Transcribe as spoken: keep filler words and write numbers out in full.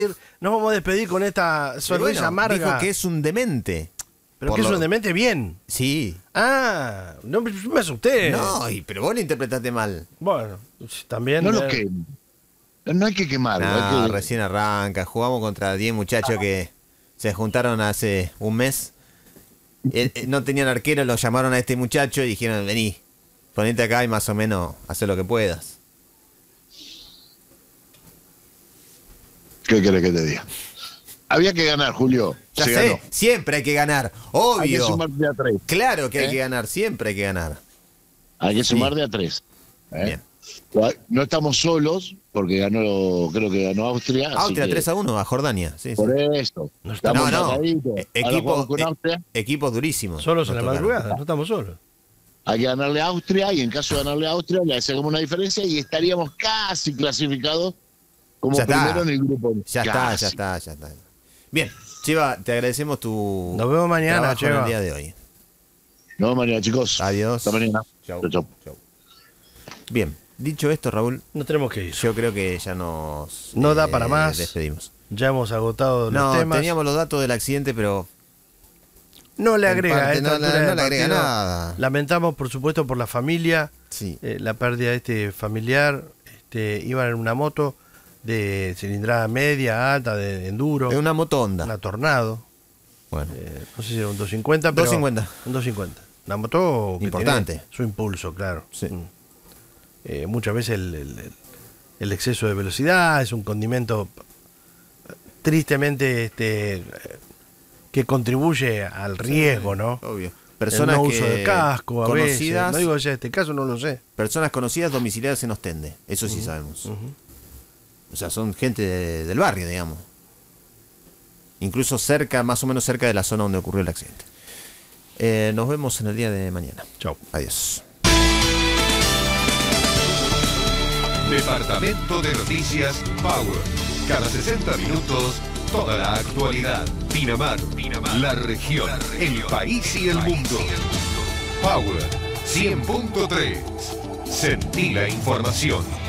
Nos vamos a despedir con esta sonrisa bueno, amarga. Dijo que es un demente. Pero Por que es lo- un demente bien. Sí. Ah, no me, me asusté. No, y- pero vos lo interpretaste mal. Bueno, también. No lo eh, que. No hay que quemarlo. No, hay que... recién arranca. Jugamos contra diez muchachos que se juntaron hace un mes. Eh, eh, no tenían arquero, lo llamaron a este muchacho y dijeron, vení, ponete acá y más o menos hacer lo que puedas. ¿Qué querés que te diga? Había que ganar, Julio. Ya Se sé, ganó. siempre hay que ganar, obvio. Hay que sumar de a tres. Claro que hay ¿Eh? que ganar, siempre hay que ganar. Hay que Sí. sumar de a tres. ¿eh? Bien. No estamos solos, porque ganó, creo que ganó Austria. así Austria que tres a uno a Jordania. Sí, sí. Por eso. No Estamos No, no. empataditos. E- Ahora Equipo, jugamos con e- Austria. equipos durísimos. Solos en la Nos tocaron. madrugada, no estamos solos. Hay que ganarle a Austria y en caso de ganarle a Austria le hacemos una diferencia y estaríamos casi clasificados como Ya está. primero en el grupo. Ya está, Casi. ya está, ya está. Bien, Chiva, te agradecemos tu Nos vemos mañana, trabajo en Cheva. el día de hoy. Nos vemos mañana, chicos. Adiós. Hasta mañana. Chau. Chau, chau. Chau. Bien, dicho esto, Raúl, No tenemos que ir. yo creo que ya nos No da para más. despedimos. Ya hemos agotado los No, temas. teníamos los datos del accidente, pero No le en agrega parte a esta no, no, altura no del le agrega partido. nada. Lamentamos, por supuesto, por la familia, Sí. eh, la pérdida de este familiar. Este, iban en una moto de cilindrada media, alta, de enduro, Es una moto Honda. una Tornado. Bueno, Eh, no sé si era un doscientos cincuenta, pero... doscientos cincuenta. Un doscientos cincuenta. Una moto que Importante. tiene su impulso, claro. Sí. Mm. Eh, muchas veces el, el- el- el exceso de velocidad es un condimento eh, tristemente este, eh, que contribuye al riesgo, ¿no? obvio. Personas Personas el no que uso de casco a veces. conocidas, No digo que sea este caso, no lo sé. personas conocidas domiciliadas en Ostende. Eso sí sabemos. O sea, son gente de- del barrio, digamos. Incluso cerca, más o menos cerca de la zona donde ocurrió el accidente. Eh, nos vemos en el día de mañana. Chau. Adiós. Departamento de Noticias Power. Cada sesenta minutos, toda la actualidad. Pinamar, Pinamar, la región, el país y el mundo. Power cien punto tres. Sentí la información.